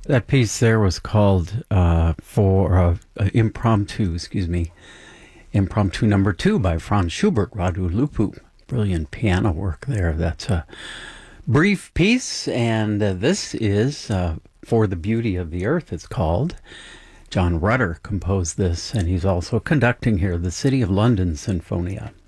That piece there was called for Impromptu Number Two by Franz Schubert, Radu Lupu. Brilliant piano work there. That's a brief piece, and this is For the Beauty of the Earth, it's called. John Rutter composed this, and he's also conducting here the City of London Sinfonia.